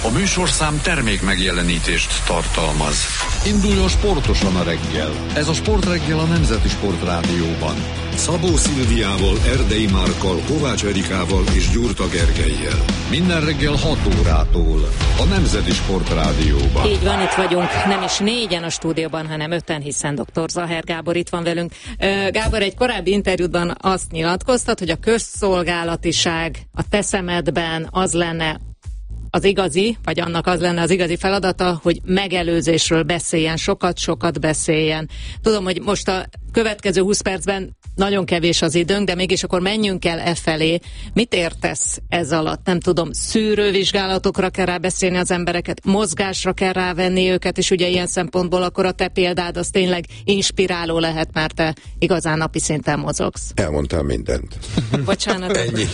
A műsorszám termék megjelenítést tartalmaz. Induljon sportosan a reggel. Ez a Sportreggel a Nemzeti Sportrádióban. Szabó Szilviával, Erdei Márkkal, Kovács Erikával és Gyurta Gergellyel. Minden reggel 6 órától a Nemzeti Sportrádióban. Így van, itt vagyunk, nem is 4-en a stúdióban, hanem 5-en, hiszen dr. Zaher Gábor itt van velünk. Gábor, egy korábbi interjúban azt nyilatkoztat, hogy a közszolgálatiság a te szemedben az lenne az igazi, vagy annak az lenne az igazi feladata, hogy megelőzésről beszéljen, sokat beszéljen. Tudom, hogy most a következő 20 percben nagyon kevés az időnk, de mégis akkor menjünk el e felé. Mit értesz ez alatt? Nem tudom, szűrővizsgálatokra kell rá beszélni az embereket, mozgásra kell rávenni őket, és ugye ilyen szempontból akkor a te példád az tényleg inspiráló lehet, mert te igazán napi szinten mozogsz. Elmondtam mindent. Bocsánat. Ennyi.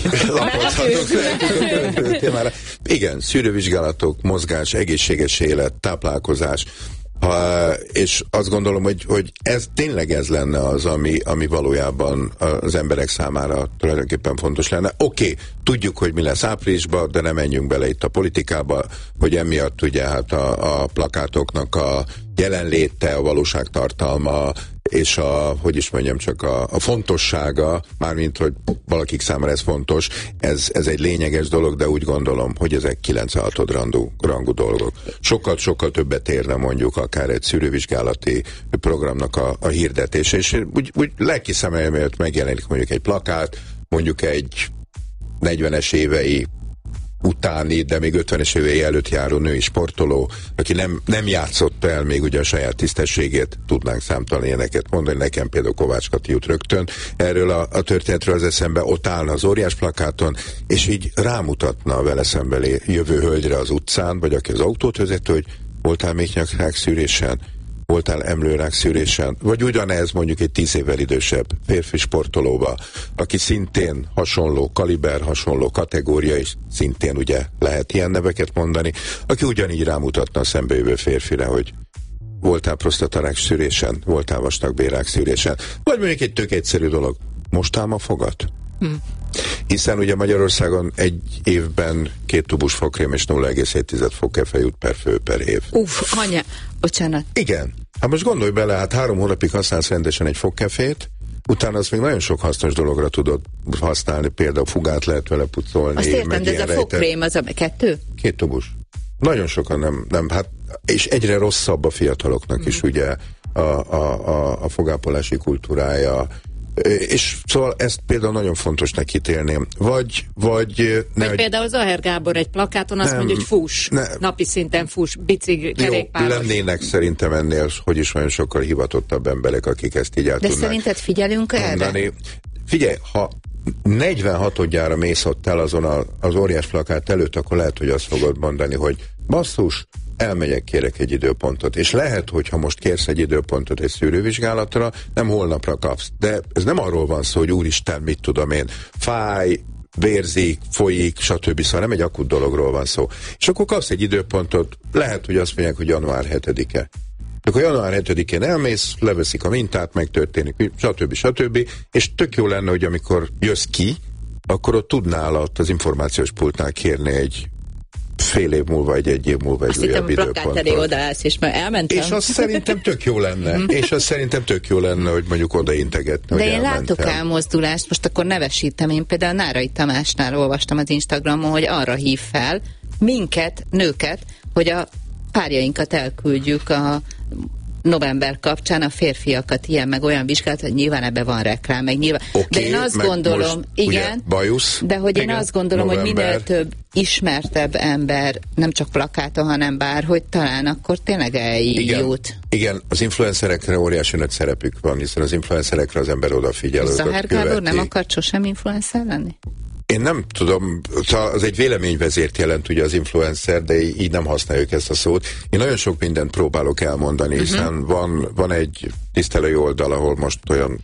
Lapozhatok. Igen, szűrővizsgálatok, mozgás, egészséges élet, táplálkozás, és azt gondolom, hogy ez tényleg ez lenne az, ami valójában az emberek számára tulajdonképpen fontos lenne. Oké, tudjuk, hogy mi lesz áprilisban, de nem menjünk bele itt a politikába, hogy emiatt ugye hát a plakátoknak a jelenléte, a valóságtartalma, és a fontossága, mármint, hogy valakik számára ez fontos, ez egy lényeges dolog, de úgy gondolom, hogy ezek 96. rangú dolgok. Sokkal többet érne mondjuk akár egy szűrővizsgálati programnak a hirdetése, és úgy lelki szemeim előtt megjelenik mondjuk egy plakát, mondjuk egy 40-es évei utáni, de még 50-es évei előtt járó női sportoló, aki nem játszott el még ugye a saját tisztességét, tudnánk számtalan ilyeneket mondani, nekem például Kovács Kati jut rögtön erről a történetről az eszembe, ott állna az óriás plakáton, és így rámutatna a vele szembeli jövő hölgyre az utcán, vagy aki az autót vezet, hogy voltál méhnyakrák szűrésen, voltál emlőrák szűrésen, vagy ugyanez mondjuk egy 10 évvel idősebb férfi sportolóba, aki szintén hasonló kaliber, hasonló kategória, és szintén ugye lehet ilyen neveket mondani, aki ugyanígy rámutatna a szembejövő férfire, hogy voltál prostatarák szűrésen, voltál vastagbélrák szűrésen, vagy mondjuk egy tök egyszerű dolog, mostál ma fogat? Hiszen ugye Magyarországon egy évben 2 tubus fogkrém és 0,7 fogkefe jut per fő per év. Anya, bocsánat. Igen. Hát most gondolj bele, hát 3 hónapig használsz rendesen egy fogkefét, utána azt még nagyon sok hasznos dologra tudod használni, például fugát lehet vele pucolni. Azt értem, de ez a fogkrém az a 2? 2 tubus. Nagyon sokan nem, hát, és egyre rosszabb a fiataloknak is ugye a fogápolási kultúrája, és szóval ezt például nagyon fontosnak ítélném. Vagy például Zaher Gábor egy plakáton azt mondja, hogy fuss, napi szinten fuss, bicikli, kerékpáros. Jó, lennének szerintem ennél, hogy is olyan sokkal hivatottabb emberek, akik ezt így el tudnák. De szerinted figyelünk erre? Figyelj, ha 46-odjára mész ott el azon az óriás plakát előtt, akkor lehet, hogy azt fogod mondani, hogy basszus, elmegyek, kérek egy időpontot. És lehet, hogy ha most kérsz egy időpontot egy szűrővizsgálatra, nem holnapra kapsz. De ez nem arról van szó, hogy úristen, mit tudom én, fáj, vérzik, folyik, stb. Szóval nem egy akut dologról van szó. És akkor kapsz egy időpontot, lehet, hogy azt mondják, hogy január 7-e. Akkor január 7-én elmész, leveszik a mintát, megtörténik, stb. És tök jó lenne, hogy amikor jössz ki, akkor ott tudnál ott az információs pultnál kérni egy fél év múlva, egy év múlva egy újabb időpontot. Plakát elé odaállsz, és már elmentem. És azt szerintem tök jó lenne. Hogy mondjuk odaintegetni, de én látok elmozdulást, most akkor nevesítem, én például Nárai Tamásnál olvastam az Instagramon, hogy arra hív fel minket, nőket, hogy a párjainkat elküldjük a november kapcsán, a férfiakat ilyen meg olyan vizsgálat, hogy nyilván ebbe van reklám, meg nyilván. De én azt gondolom, igen, bajusz, de hogy én azt gondolom, november, hogy minél több ismertebb ember, nem csak plakáton, hanem bárhogy talán akkor tényleg eljut. Igen, az influencerekre óriási nagy szerepük van, hiszen az influencerekre az ember odafigyel. Zaher Gábor nem akart sosem influencer lenni? Én nem tudom, az egy véleményvezért jelent ugye az influencer, de így nem használjuk ezt a szót. Én nagyon sok mindent próbálok elmondani, hiszen van egy tisztelői oldal, ahol most olyan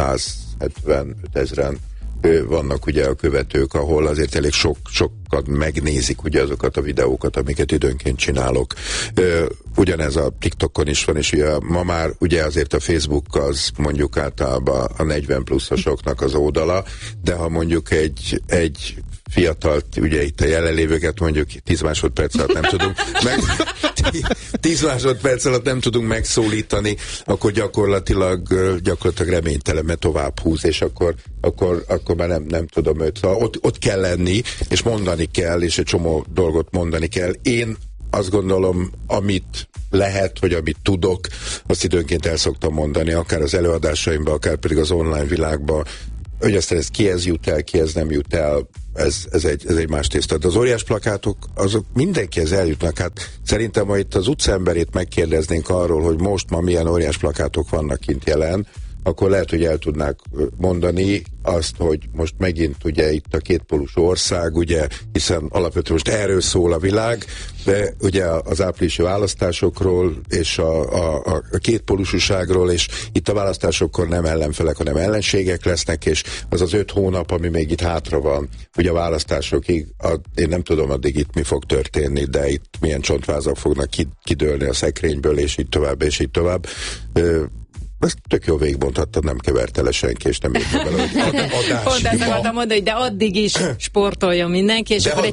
175 000 vannak ugye a követők, ahol azért elég sokat megnézik ugye azokat a videókat, amiket időnként csinálok. Ugyanez a TikTokon is van, és ugye ma már ugye azért a Facebook az mondjuk általában a 40 pluszosoknak az oldala, de ha mondjuk egy fiatalt, ugye itt a jelenlévőket mondjuk 10 másodperc alatt nem tudunk 10 másodperc alatt nem tudunk megszólítani, akkor gyakorlatilag reménytelen, mert tovább húz, és akkor már nem tudom őt. Ott kell lenni, és mondani kell, és egy csomó dolgot mondani kell. Én azt gondolom, amit lehet, vagy amit tudok, azt időnként el szoktam mondani, akár az előadásaimban, akár pedig az online világban, hogy aztán kihez jut el, kihez nem jut el, ez egy más tészta. De az óriás plakátok, azok mindenkihez eljutnak. Hát szerintem, ha itt az utcaemberét megkérdeznénk arról, hogy most ma milyen óriás plakátok vannak kint jelen, akkor lehet, hogy el tudnák mondani azt, hogy most megint ugye itt a kétpólusú ország, ugye, hiszen alapvetően most erről szól a világ, de ugye az áprilisi választásokról és a kétpólusúságról, és itt a választásokkor nem ellenfelek, hanem ellenségek lesznek, és az az 5 hónap, ami még itt hátra van, ugye a választásokig, én nem tudom addig itt mi fog történni, de itt milyen csontvázak fognak kidőlni a szekrényből, és így tovább, és így tovább. Ezt tök jó végigmondhattad, nem keverte le senki, és nem írta bele, hogy adásba. Pont ezt akartam mondani, de addig is sportoljon mindenki, és de akkor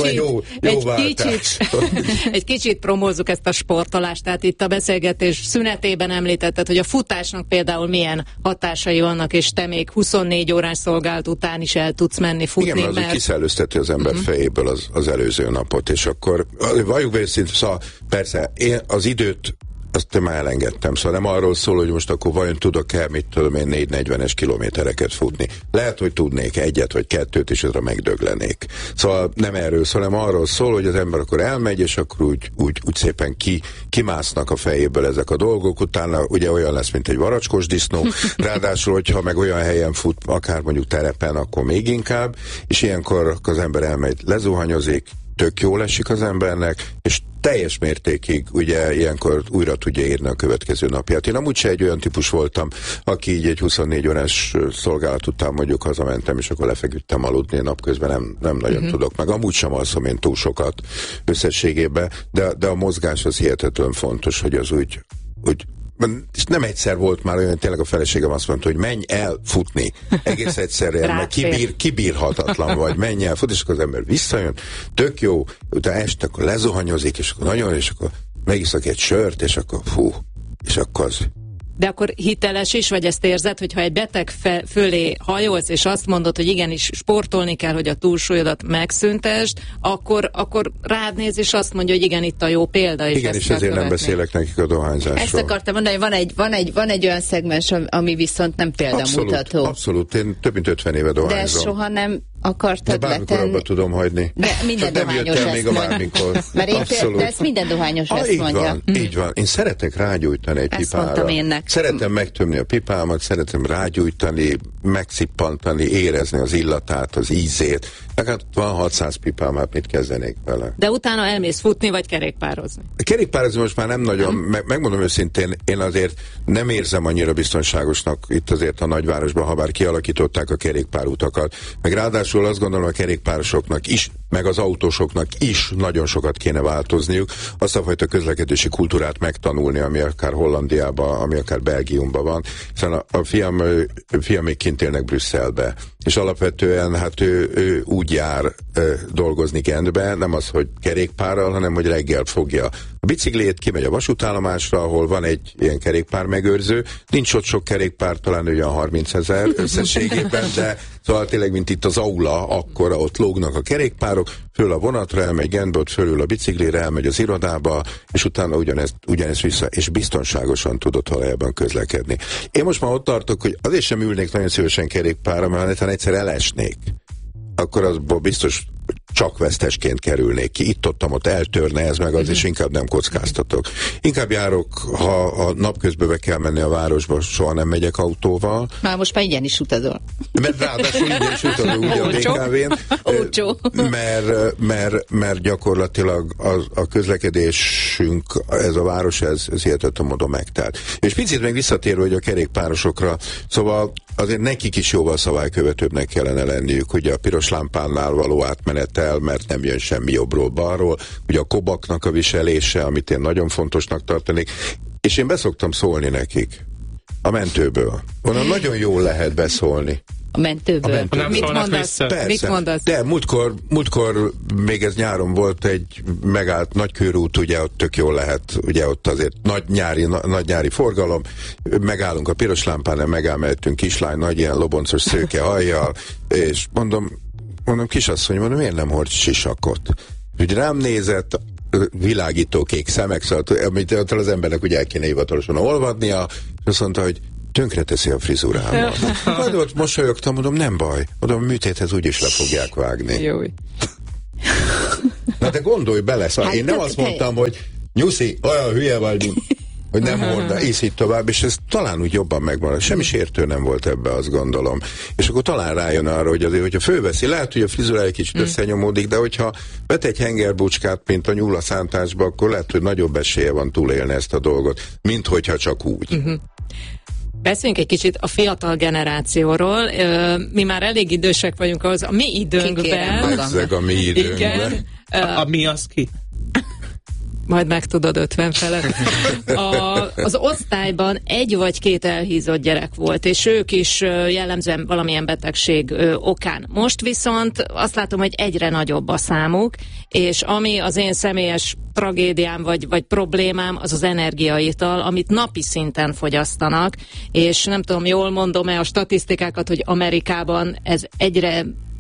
egy kicsit promózzuk ezt a sportolást. Tehát itt a beszélgetés szünetében említetted, hogy a futásnak például milyen hatásai vannak, és te még 24 órás szolgálat után is el tudsz menni futni. Igen, mert kiszellőzteti az ember fejéből az előző napot, és akkor valljuk be őszintén, szóval persze, én az időt azt már elengedtem, szóval nem arról szól, hogy most akkor vajon tudok-e, mit tudom én, 440-es kilométereket futni. Lehet, hogy tudnék egyet vagy kettőt, és azra megdöglenék. Szóval nem erről szól, hanem arról szól, hogy az ember akkor elmegy, és akkor úgy szépen kimásznak a fejéből ezek a dolgok, utána ugye olyan lesz, mint egy varacskos disznó, ráadásul, hogyha meg olyan helyen fut, akár mondjuk terepen, akkor még inkább, és ilyenkor az ember elmegy, lezuhanyozik, tök jól esik az embernek, és teljes mértékig ugye ilyenkor újra tudja írni a következő napját. Én amúgy se egy olyan típus voltam, aki így egy 24 órás szolgálat után mondjuk hazamentem, és akkor lefeküdtem aludni, napközben nem nagyon tudok, meg amúgy sem alszom én túl sokat összességében, de a mozgás az hihetetlen fontos, hogy az úgy és nem egyszer volt már olyan, tényleg a feleségem azt mondta, hogy menj el futni. Egész egyszerűen, mert kibírhatatlan vagy, menj el futni, és akkor az ember visszajön, tök jó, utána este akkor lezuhanyozik, és akkor nagyon, és akkor megiszak egy sört, és akkor és akkor az... De akkor hiteles is, vagy ezt érzed, hogyha egy beteg fölé hajolsz, és azt mondod, hogy igenis sportolni kell, hogy a túlsúlyodat megszüntesd, akkor rád néz, és azt mondja, hogy igen, itt a jó példa. És igen, és ezért nem beszélek nekik a dohányzásról. Ezt akartam mondani, van egy olyan szegmens, ami viszont nem példamutató. Abszolút, én több mint 50 éve dohányzom. De soha nem akartad betenni. De bármikor abba tudom hagyni. De minden dohányos ezt mondja. De ezt minden dohányos ezt mondja. Így van. Én szeretek rágyújtani egy pipára. Szeretem megtömni a pipámat, szeretem rágyújtani, megszippantani, érezni az illatát, az ízét. Hát van 600 pipám, hát mit kezdenék vele? De utána elmész futni, vagy kerékpározni? Kerékpározni most már nem nagyon, megmondom őszintén, én azért nem érzem annyira biztonságosnak itt azért a nagyvárosban, ha bár kialakították a kerékpárutakat. Meg ráadásul azt gondolom, a kerékpárosoknak is, meg az autósoknak is nagyon sokat kéne változniuk, azt a fajta közlekedési kultúrát megtanulni, ami akár Hollandiában, ami akár Belgiumban van, hiszen a fiam még kint élnek Brüsszelbe, és alapvetően hát ő úgy jár dolgozni Gentbe, nem az, hogy kerékpárral, hanem hogy reggel fogja a biciklét, kimegy a vasútállomásra, ahol van egy ilyen kerékpármegőrző, nincs ott sok kerékpár, talán olyan 30 000 összességében, de szóval tényleg, mint itt az aula, akkor ott lógnak a kerékpárok, föl a vonatra elmegy Gentbe, ott fölül a biciklére, elmegy az irodába, és utána ugyanezt vissza, és biztonságosan tudott valójában közlekedni. Én most már ott tartok, hogy azért sem ülnék nagyon szívesen kerékpárra, mert ha egyszer elesnék, akkor azból biztos csak vesztesként kerülnék ki. Itt-ott eltörne ez meg az, és inkább nem kockáztatok. Inkább járok, ha napközben be kell menni a városba, soha nem megyek autóval. Már most már ingyen is utazol. Mert ráadásul ingyen is utazol ugye a BKV-n. Mert gyakorlatilag a közlekedésünk, ez a város, ez hihetetlen módon megtelt. És picit még visszatérve, hogy a kerékpárosokra, szóval azért nekik is jóval szabálykövetőbbnek kellene lenniük, ugye a piros lámpánál való átmenetel, mert nem jön semmi jobbról, balról, ugye a kobaknak a viselése, amit én nagyon fontosnak tartanék, és én beszoktam szólni nekik a mentőből. Onnan nagyon jól lehet beszólni. A mentőből. Mit mondasz? Mit mondasz? De múltkor még ez nyáron volt egy megállt nagykörút, ugye ott tök jól lehet, ugye ott azért nagy nyári forgalom, megállunk a piros lámpánál, megállmettünk kislány, nagy ilyen loboncos szőke hajjal, és mondom kisasszony, miért nem hord sisakot? Úgy rám nézett, világító kék szemek, szóval, amit az embernek ugye el kéne hivatalosan olvadnia, és azt mondta, hogy tönkreteszi a frizurámat. Majd ott mosolyogtam, mondom, nem baj. Mondom, a műtéthez úgyis le fogják vágni. Jó. Na de gondolj bele, szóval én nem azt mondtam, hogy Nyuszi, olyan hülye vagy, hogy nem hordna, és így tovább, és ez talán úgy jobban megvan. Semmi sértő nem volt ebbe, azt gondolom. És akkor talán rájön arra, hogy azért, hogyha fölveszi, lehet, hogy a frizurája kicsit összenyomódik, de hogyha vet egy hengerbucskát, mint a nyúl a szántásba, akkor lehet, hogy nagyobb esélye van túlélni ezt a dolgot, mint hogyha csak úgy. Beszéljünk egy kicsit a fiatal generációról. Mi már elég idősek vagyunk ahhoz, a mi időnkben. Ezek a mi időnkben. Igen. A mi az ki? Majd megtudod 50 felett. Az osztályban 1 vagy 2 elhízott gyerek volt, és ők is jellemzően valamilyen betegség okán. Most viszont azt látom, hogy egyre nagyobb a számuk, és ami az én személyes tragédiám vagy problémám, az az energiaital, amit napi szinten fogyasztanak, és nem tudom, jól mondom-e a statisztikákat, hogy Amerikában ez egyre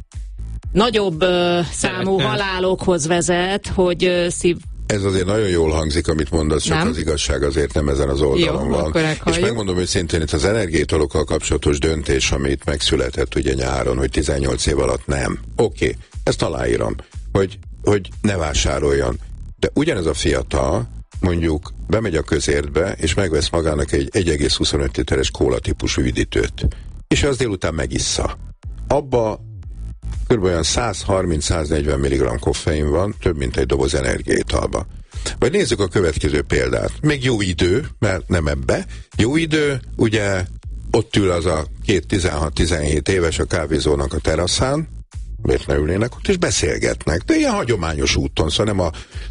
nagyobb számú halálokhoz vezet, hogy Ez azért nagyon jól hangzik, amit mondasz, csak nem? Az igazság azért nem ezen az oldalon van. És megmondom, hogy szintén itt az energiaitalokkal kapcsolatos döntés, amit megszületett ugye nyáron, hogy 18 év alatt nem. Oké, ezt aláírom, hogy ne vásároljon. De ugyanez a fiatal, mondjuk bemegy a közértbe, és megvesz magának egy 1,25 literes kóla típusú üdítőt. És az délután megissza. Abba kb. 130-140 mg koffein van, több mint egy doboz energiaitalba. Vagy nézzük a következő példát. Még jó idő, mert nem ebbe. Jó idő, ugye ott ül az a 16-17 éves a kávézónak a teraszán, miért ne ülnének ott, és beszélgetnek. De ilyen hagyományos úton, szóval nem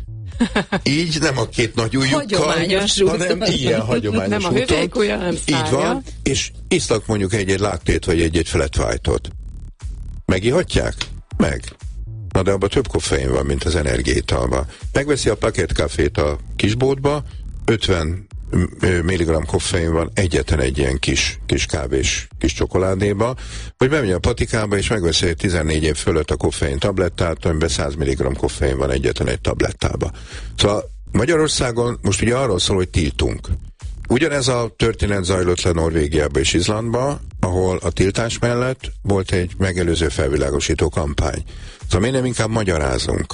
így, nem a 2 nagy ujjukkal, hanem ilyen hagyományos nem úton. Nem a hüvelykujja, hanem így van, és isztak mondjuk egy láttét, vagy egy flat white-ot. Megihatják? Meg. Na de abban több koffein van, mint az energiaitalban. Megveszi a paketkafét a kisboltba, 50 mg koffein van egyetlen egy ilyen kis kávés, kis csokoládéba, vagy bemegy a patikába, és megveszi egy 14 év fölött a koffein tablettát, amiben 100 mg koffein van egyetlen egy tablettába. Szóval Magyarországon most ugye arról szól, hogy tiltunk. Ugyanez a történet zajlott le Norvégiába és Izlandba, ahol a tiltás mellett volt egy megelőző felvilágosító kampány. Szóval miért nem inkább magyarázunk?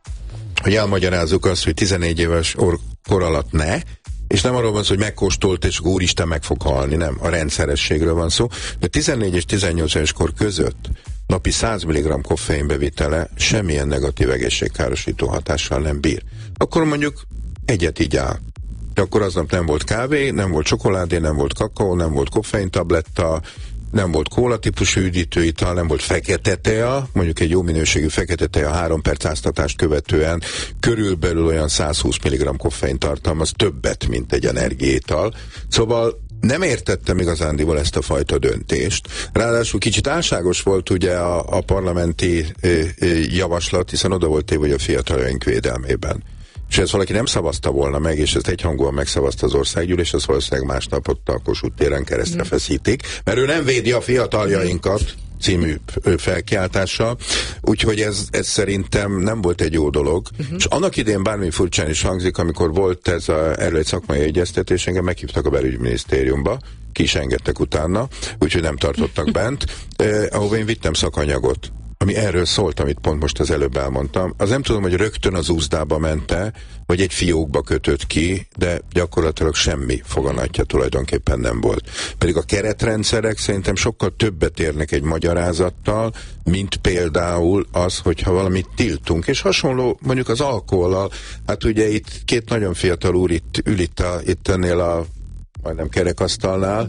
Hogy elmagyarázzuk azt, hogy 14 éves kor alatt ne, és nem arról van szó, hogy megkóstolt, és úristen meg fog halni, nem, a rendszerességről van szó, de 14 és 18 éves kor között napi 100 mg koffein bevitele semmilyen negatív egészségkárosító hatással nem bír. Akkor mondjuk egyet így áll. De akkor aznap nem volt kávé, nem volt csokoládé, nem volt kakaó, nem volt koffeintabletta, nem volt kóla típusú üdítőital, nem volt fekete tea, mondjuk egy jó minőségű fekete tea 3 perc áztatást követően körülbelül olyan 120 mg koffein tartalmaz, többet, mint egy energiaital. Szóval nem értettem igazándiból ezt a fajta döntést. Ráadásul kicsit álságos volt ugye a parlamenti javaslat, hiszen oda volt téve, hogy a fiataljaink védelmében. És ezt valaki nem szavazta volna meg, és ezt egyhangúan megszavazta az országgyűlés, ezt valószínűleg másnap ott a Kossuth téren keresztre feszítik, mert ő nem védi a fiataljainkat című felkiáltással, úgyhogy ez szerintem nem volt egy jó dolog. És annak idén bármi furcsán is hangzik, amikor volt erről egy szakmai egyeztetés, engem meghívtak a belügyminisztériumba, ki is engedtek utána, úgyhogy nem tartottak bent, ahova én vittem szakanyagot, ami erről szólt, amit pont most az előbb elmondtam. Az nem tudom, hogy rögtön az úzdába mente, vagy egy fiókba kötött ki, de gyakorlatilag semmi foganatja tulajdonképpen nem volt. Pedig a keretrendszerek szerintem sokkal többet érnek egy magyarázattal, mint például az, hogyha valamit tiltunk. És hasonló mondjuk az alkohollal, hát ugye itt 2 nagyon fiatal úr ül itt ennél a majdnem kerekasztalnál,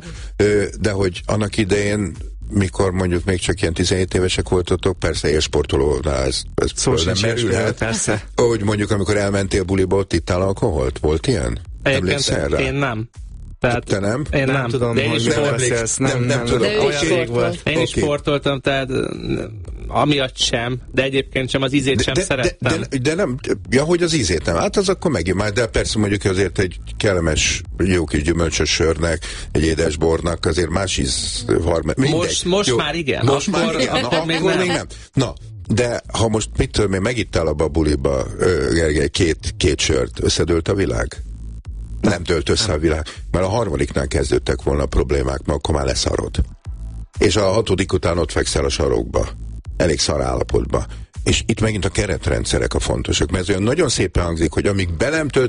de hogy annak idején mikor mondjuk még csak ilyen 17 évesek voltatok, persze élsportoló, de ez nem merülhet. Persze. Hogy mondjuk amikor elmentél buliba, ott ittál alkoholt? Volt ilyen? Egyébként én nem. Tehát te nem? Én nem tudom, de én hogy is nem beszélsz. Nem tudom. Olyan rég volt. Én is sportoltam, tehát amiatt sem, de egyébként sem az ízét sem szerettem. De nem, ja, hogy az ízét nem. Hát az akkor megjön már, de persze mondjuk azért egy kellemes, jó kis gyümölcsös sörnek, egy édesbornak azért más íz van. Most már igen. Most már igen. Akkor még nem. Na, de ha most mit tudom én, megittál abba a buliba, Gergely, két sört, összedőlt a világ? Nem dőlt össze a világ, mert a harmadiknál kezdődtek volna a problémák, mert akkor már leszarod. És a hatodik után ott fekszel a sarokba. Elég szar állapotba. És itt megint a keretrendszerek a fontosak, mert ez olyan nagyon szépen hangzik, hogy amíg be nem töltött